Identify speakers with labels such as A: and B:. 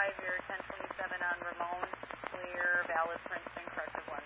A: you're 1027 on Ramon, clear, valid Princeton, corrective 1.